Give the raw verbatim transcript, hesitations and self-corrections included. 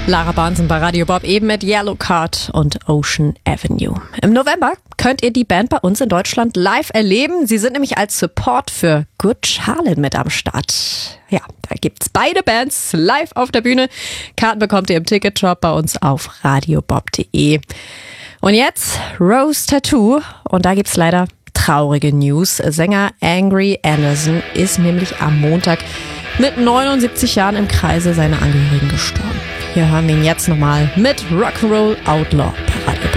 Lara Barnson bei Radio Bob, eben mit Yellow Card und Ocean Avenue. Im November könnt ihr die Band bei uns in Deutschland live erleben. Sie sind nämlich als Support für Good Charlotte mit am Start. Ja, da gibt's beide Bands live auf der Bühne. Karten bekommt ihr im Ticketshop bei uns auf radiobob punkt de. Und jetzt Rose Tattoo. Und da gibt's leider traurige News. Sänger Angry Anderson ist nämlich am Montag mit neunundsiebzig Jahren im Kreise seiner Angehörigen gestorben. Wir hören ihn jetzt nochmal mit Rock'n'Roll Outlaw bei Radio